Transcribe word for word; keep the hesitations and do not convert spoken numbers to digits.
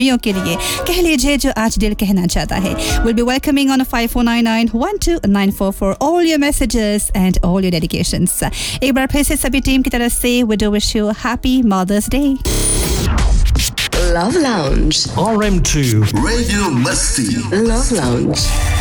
के लिए कह लीजिए जो आज दिल कहना चाहता है. We'll be welcoming on five four nine nine one two nine four for all your messages and all your dedications. एक बार फिर से सभी टीम की तरफ से we do wish you happy Mother's Day. Love Lounge R M two Radio Masti Love Lounge